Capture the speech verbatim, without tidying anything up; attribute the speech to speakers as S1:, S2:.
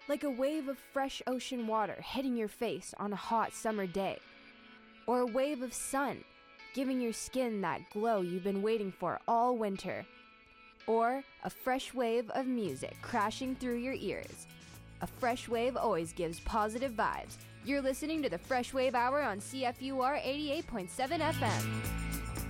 S1: like a wave of fresh ocean water hitting your face on a hot summer day, or a wave of sun giving your skin that glow you've been waiting for all winter, or a fresh wave of music crashing through your ears. A fresh wave always gives positive vibes. You're listening to the Fresh Wave Hour on C F U R eighty-eight point seven F M.